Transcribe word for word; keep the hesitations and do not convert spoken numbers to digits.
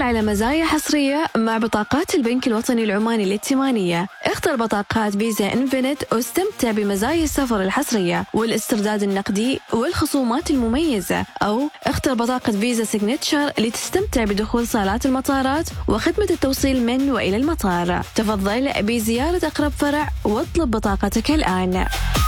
على مزايا حصرية مع بطاقات البنك الوطني العماني الائتمانية. اختر بطاقات فيزا إنفينيت واستمتع بمزايا السفر الحصرية والاسترداد النقدي والخصومات المميزة، أو اختر بطاقة فيزا سيجنتشر لتستمتع بدخول صالات المطارات وخدمة التوصيل من وإلى المطار. تفضل بزيارة أقرب فرع واطلب بطاقتك الآن.